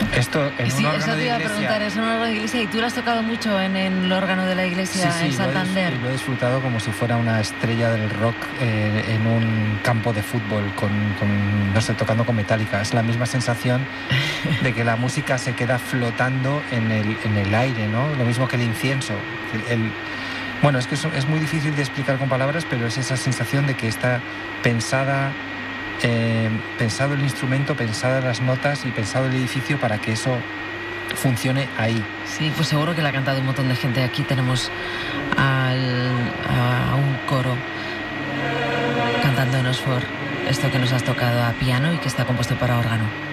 Esto en Sí, un eso órgano te de iba a iglesia. preguntar, es un órgano de iglesia y tú lo has tocado mucho en el órgano de la iglesia Sí, en Santander. lo he disfrutado como si fuera una estrella del rock en un campo de fútbol, no sé, tocando con Metallica. Es la misma sensación de que la música se queda flotando en el aire, ¿no? Lo mismo que el incienso. Bueno, es que es muy difícil de explicar con palabras, pero es esa sensación de que está pensado el instrumento, pensadas las notas y pensado el edificio para que eso funcione ahí. Sí, pues seguro que la ha cantado un montón de gente. Aquí tenemos a un coro cantándonos por esto que nos has tocado a piano y que está compuesto para órgano.